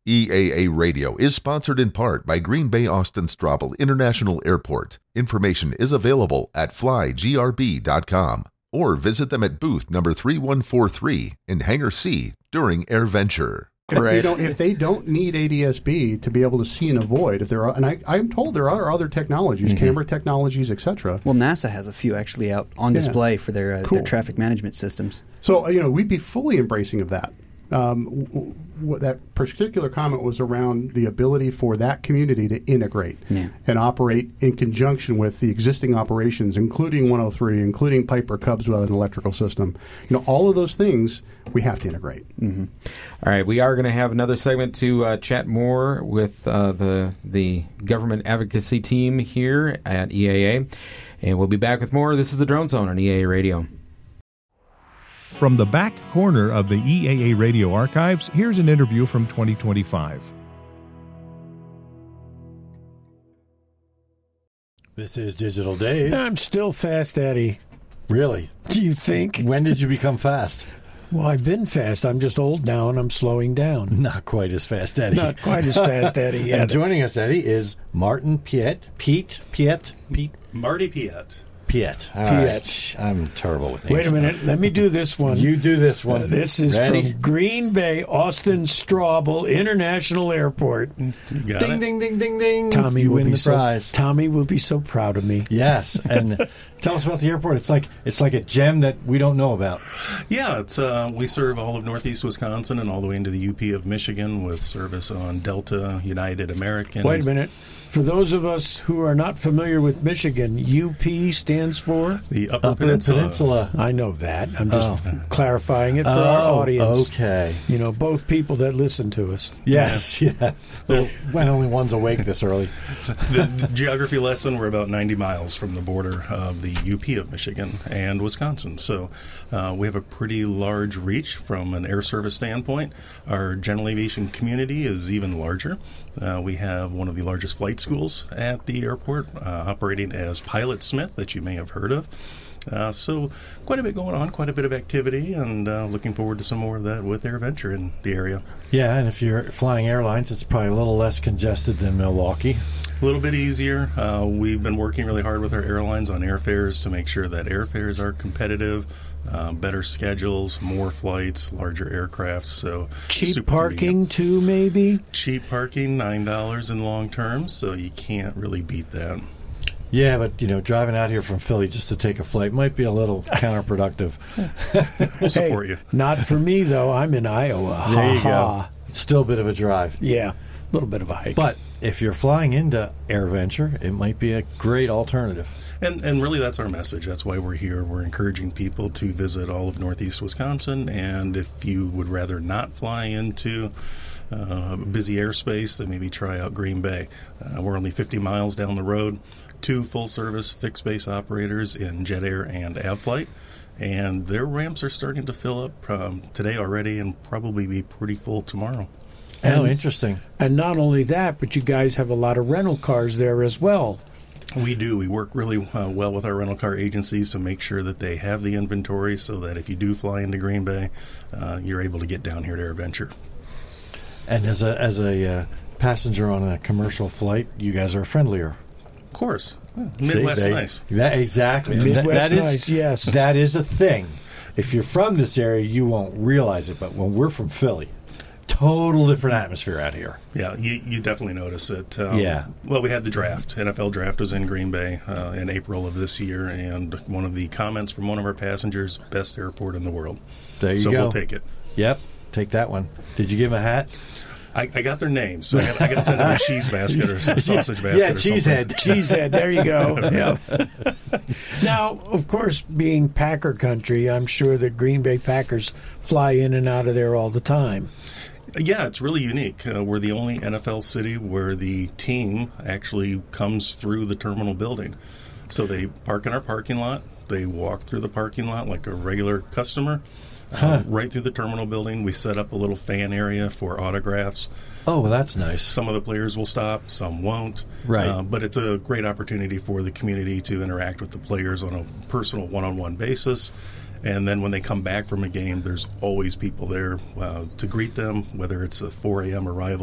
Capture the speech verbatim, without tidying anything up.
E A A Radio is sponsored in part by Green Bay Austin Straubel International Airport. Information is available at fly g r b dot com or visit them at booth number three one four three in Hangar C during AirVenture. If, right. they don't, if they don't need A D S B to be able to see and avoid, if there are, and I, I'm told there are other technologies, mm-hmm. camera technologies, et cetera. Well, NASA has a few actually out on yeah. display for their, uh, cool. their traffic management systems. So, you know, we'd be fully embracing of that. Um, w- w- that particular comment was around the ability for that community to integrate yeah. and operate in conjunction with the existing operations, including one oh three, including Piper Cubs with an electrical system. You know, all of those things we have to integrate. Mm-hmm. All right, we are going to have another segment to uh, chat more with uh, the the government advocacy team here at E A A, and we'll be back with more. This is the Drone Zone on E A A Radio. From the back corner of the E A A Radio archives, here's an interview from twenty twenty-five. This is Digital Dave. I'm still Fast Eddie. Really? Do you think? When did you become fast? Well, I've been fast. I'm just old now, and I'm slowing down. Not quite as fast, Eddie. Not quite as fast, Eddie. Yet. And joining us, Eddie, is Martin Piet. Pete? Piet? Pete? Marty Piet. Piet. Piet. Right. I'm terrible with names. Wait a minute. Let me do this one. You do this one. Uh, this is Ready? from Green Bay Austin Straubel International Airport. Ding, it. ding, ding, ding, ding. Tommy you will win be the so, prize. Tommy will be so proud of me. Yes. And tell us about the airport. It's like it's like a gem that we don't know about. Yeah, it's uh, we serve all of Northeast Wisconsin and all the way into the U P of Michigan with service on Delta, United, American. Wait a minute. For those of us who are not familiar with Michigan, U P stands for? The Upper, Upper Peninsula. Peninsula. I know that. I'm just oh. clarifying it for oh, our audience. Okay. You know, both people that listen to us. Yes, yeah. yeah. So when only one's awake this early. The, the geography lesson, we're about ninety miles from the border of the U P of Michigan and Wisconsin. So uh, we have a pretty large reach from an air service standpoint. Our general aviation community is even larger. Uh, we have one of the largest flight schools at the airport, uh, operating as Pilot Smith, that you may have heard of. Uh, so quite a bit going on, quite a bit of activity, and uh, looking forward to some more of that with AirVenture in the area. Yeah, and if you're flying airlines, it's probably a little less congested than Milwaukee. A little bit easier. Uh, we've been working really hard with our airlines on airfares to make sure that airfares are competitive, uh, better schedules, more flights, larger aircraft. So cheap parking convenient. Too, maybe? Cheap parking, nine dollars in long term, so you can't really beat that. Yeah, but, you know, driving out here from Philly just to take a flight might be a little counterproductive. We'll support hey, you. Not for me, though. I'm in Iowa. There ha, you ha. go. Still a bit of a drive. Yeah, a little bit of a hike. But if you're flying into AirVenture, it might be a great alternative. And and really that's our message. That's why we're here. We're encouraging people to visit all of Northeast Wisconsin. And if you would rather not fly into uh, a busy airspace, then maybe try out Green Bay. Uh, we're only fifty miles down the road. Two full-service fixed-base operators in Jet Air and AvFlight. And their ramps are starting to fill up um, today already and probably be pretty full tomorrow. And, oh, interesting. And not only that, but you guys have a lot of rental cars there as well. We do. We work really uh, well with our rental car agencies to make sure that they have the inventory so that if you do fly into Green Bay, uh, you're able to get down here to AirVenture. And as a, as a uh, passenger on a commercial flight, you guys are friendlier. Of course. Midwest See, they, nice. That, exactly. Midwest that, that nice, is, yes. That is a thing. If you're from this area, you won't realize it. But when we're from Philly, total different atmosphere out here. Yeah, you, you definitely notice it. Um, yeah. Well, we had the draft. N F L draft was in Green Bay uh, in April of this year. And one of the comments from one of our passengers, best airport in the world. There you so go. So we'll take it. Yep. Take that one. Did you give him a hat? I, I got their names, so I got, I got to send them a cheese basket or a sausage basket. Yeah, or cheesehead. Cheesehead, there you go. Yep. Now, of course, being Packer country, I'm sure that Green Bay Packers fly in and out of there all the time. Yeah, it's really unique. Uh, we're the only N F L city where the team actually comes through the terminal building. So they park in our parking lot. They walk through the parking lot like a regular customer. Huh. Uh, right through the terminal building. We set up a little fan area for autographs. Oh, well, that's nice. Some of the players will stop, some won't. Right. Uh, but it's a great opportunity for the community to interact with the players on a personal one-on-one basis. And then when they come back from a game, there's always people there uh, to greet them, whether it's a four a.m. arrival